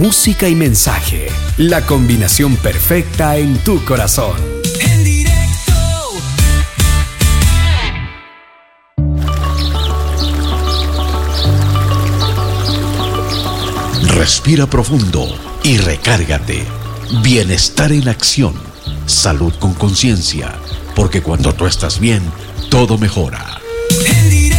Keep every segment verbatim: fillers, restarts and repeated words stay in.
música y mensaje. La combinación perfecta en tu corazón. En directo. Respira profundo y recárgate. Bienestar en acción. Salud con conciencia. Porque cuando tú estás bien, todo mejora. En directo.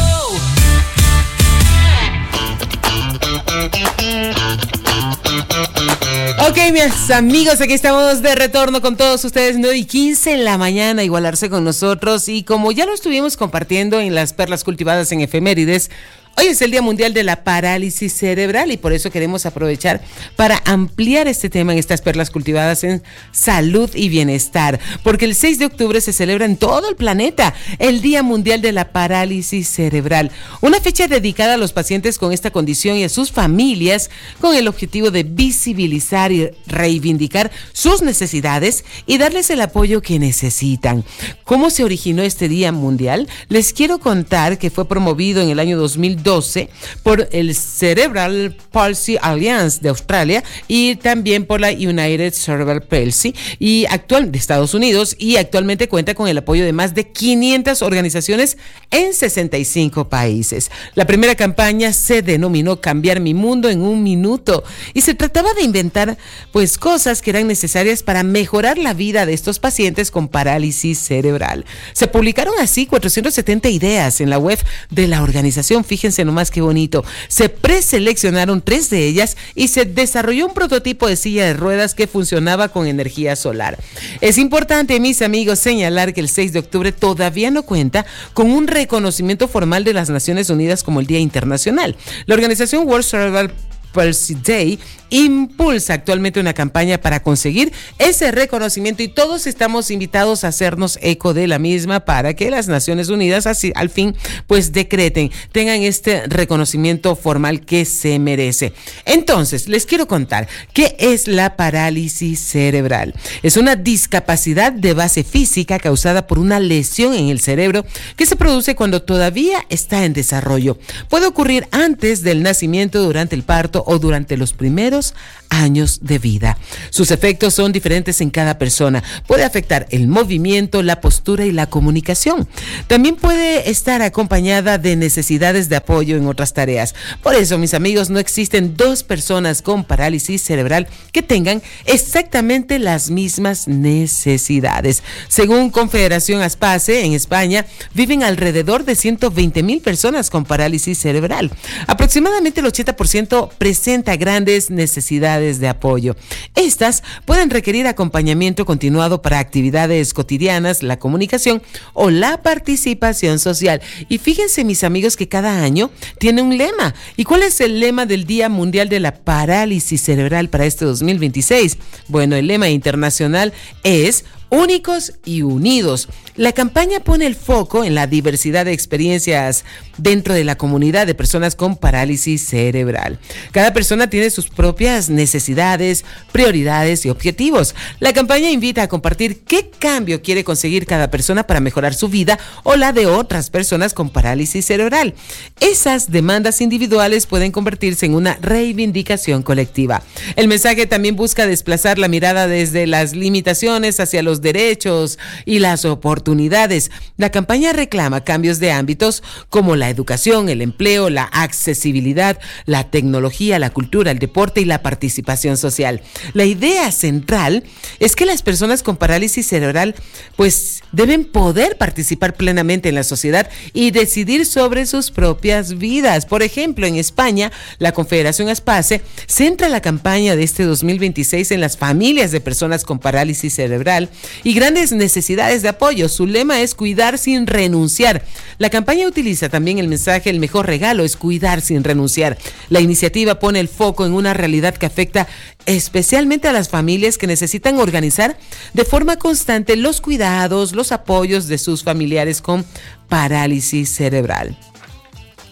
Ok, mis amigos, aquí estamos de retorno con todos ustedes, nueve y quince en la mañana, igualarse con nosotros. Y como ya lo estuvimos compartiendo en las perlas cultivadas en efemérides, hoy es el Día Mundial de la Parálisis Cerebral y por eso queremos aprovechar para ampliar este tema en estas perlas cultivadas en salud y bienestar, porque el seis de octubre se celebra en todo el planeta el Día Mundial de la Parálisis Cerebral, una fecha dedicada a los pacientes con esta condición y a sus familias con el objetivo de visibilizar y reivindicar sus necesidades y darles el apoyo que necesitan. ¿Cómo se originó este Día Mundial? Les quiero contar que fue promovido en el año dos mil doce por el Cerebral Palsy Alliance de Australia y también por la United Cerebral Palsy y actual de Estados Unidos, y actualmente cuenta con el apoyo de más de quinientas organizaciones en sesenta y cinco países. La primera campaña se denominó Cambiar mi mundo en un minuto y se trataba de inventar pues cosas que eran necesarias para mejorar la vida de estos pacientes con parálisis cerebral. Se publicaron así cuatrocientas setenta ideas en la web de la organización. Fíjense nomás qué bonito. Se preseleccionaron tres de ellas y se desarrolló un prototipo de silla de ruedas que funcionaba con energía solar. Es importante, mis amigos, señalar que el seis de octubre todavía no cuenta con un reconocimiento formal de las Naciones Unidas como el Día Internacional. La organización World Cerebral Palsy Day impulsa actualmente una campaña para conseguir ese reconocimiento y todos estamos invitados a hacernos eco de la misma para que las Naciones Unidas así al fin pues decreten, tengan este reconocimiento formal que se merece. Entonces, les quiero contar qué es la parálisis cerebral. Es una discapacidad de base física causada por una lesión en el cerebro que se produce cuando todavía está en desarrollo. Puede ocurrir antes del nacimiento, durante el parto o durante los primeros años de vida. Sus efectos son diferentes en cada persona. Puede afectar el movimiento, la postura y la comunicación. También puede estar acompañada de necesidades de apoyo en otras tareas. Por eso, mis amigos, no existen dos personas con parálisis cerebral que tengan exactamente las mismas necesidades. Según Confederación ASPACE, en España viven alrededor de ciento veinte mil personas con parálisis cerebral. Aproximadamente el ochenta por ciento presenta grandes necesidades de apoyo. Estas pueden requerir acompañamiento continuado para actividades cotidianas, la comunicación o la participación social. Y fíjense, mis amigos, que cada año tiene un lema. ¿Y cuál es el lema del Día Mundial de la Parálisis Cerebral para este dos mil veintiséis? Bueno, el lema internacional es Únicos y unidos. La campaña pone el foco en la diversidad de experiencias dentro de la comunidad de personas con parálisis cerebral. Cada persona tiene sus propias necesidades, prioridades y objetivos. La campaña invita a compartir qué cambio quiere conseguir cada persona para mejorar su vida o la de otras personas con parálisis cerebral. Esas demandas individuales pueden convertirse en una reivindicación colectiva. El mensaje también busca desplazar la mirada desde las limitaciones hacia los derechos y las oportunidades. La campaña reclama cambios de ámbitos como la educación, el empleo, la accesibilidad, la tecnología, la cultura, el deporte y la participación social. La idea central es que las personas con parálisis cerebral pues deben poder participar plenamente en la sociedad y decidir sobre sus propias vidas. Por ejemplo, en España, la Confederación ASPACE centra la campaña de este dos mil veintiséis en las familias de personas con parálisis cerebral y grandes necesidades de apoyo. Su lema es cuidar sin renunciar. La campaña utiliza también el mensaje el mejor regalo es cuidar sin renunciar. La iniciativa pone el foco en una realidad que afecta especialmente a las familias que necesitan organizar de forma constante los cuidados, los apoyos de sus familiares con parálisis cerebral.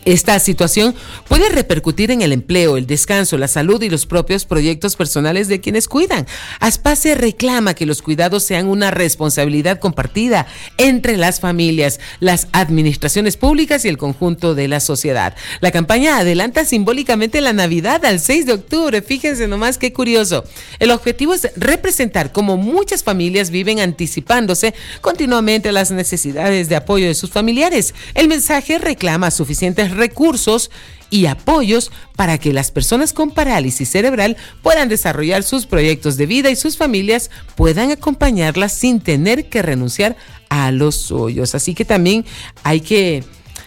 Esta situación puede repercutir en el empleo, el descanso, la salud y los propios proyectos personales de quienes cuidan. Aspace reclama que los cuidados sean una responsabilidad compartida entre las familias, las administraciones públicas y el conjunto de la sociedad. La campaña adelanta simbólicamente la Navidad al seis de octubre. Fíjense nomás qué curioso. El objetivo es representar cómo muchas familias viven anticipándose continuamente a las necesidades de apoyo de sus familiares. El mensaje reclama suficientes recursos y apoyos para que las personas con parálisis cerebral puedan desarrollar sus proyectos de vida y sus familias puedan acompañarlas sin tener que renunciar a los suyos. Así que también hay que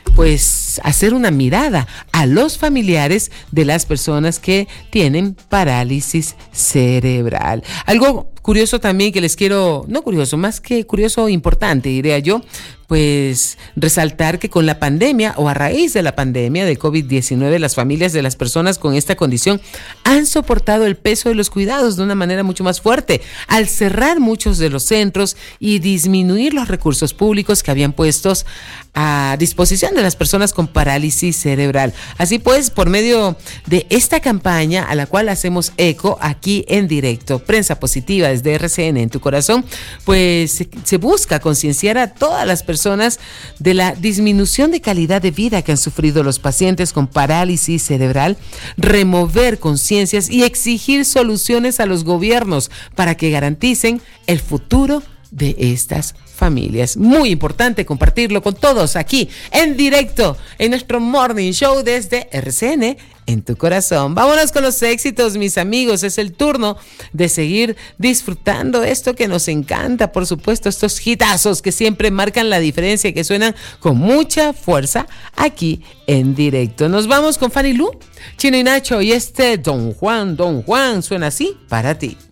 pues hacer una mirada a los familiares de las personas que tienen parálisis cerebral. Algo curioso también que les quiero, no curioso, más que curioso, importante, diría yo, pues resaltar que con la pandemia o a raíz de la pandemia de COVID diecinueve, las familias de las personas con esta condición han soportado el peso de los cuidados de una manera mucho más fuerte al cerrar muchos de los centros y disminuir los recursos públicos que habían puestos a disposición de las personas con parálisis cerebral. Así pues, por medio de esta campaña a la cual hacemos eco aquí en directo, Prensa Positiva desde R C N en tu corazón, pues se, se busca concienciar a todas las personas personas de la disminución de calidad de vida que han sufrido los pacientes con parálisis cerebral, remover conciencias y exigir soluciones a los gobiernos para que garanticen el futuro de estas familias. Muy importante compartirlo con todos aquí en directo en nuestro Morning Show desde R C N en tu corazón. Vámonos con los éxitos, mis amigos. Es el turno de seguir disfrutando esto que nos encanta, por supuesto, estos hitazos que siempre marcan la diferencia y que suenan con mucha fuerza aquí en directo. Nos vamos con Fanny Lu, Chino y Nacho y este Don Juan, Don Juan suena así para ti.